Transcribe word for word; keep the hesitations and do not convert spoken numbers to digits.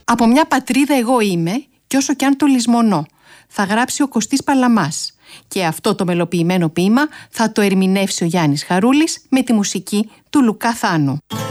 Από μια πατρίδα εγώ είμαι κι όσο κι αν το λησμονώ, θα γράψει ο Κωστής Παλαμάς. Και αυτό το μελοποιημένο ποίημα θα το ερμηνεύσει ο Γιάννης Χαρούλης με τη μουσική του Λουκά Θάνου.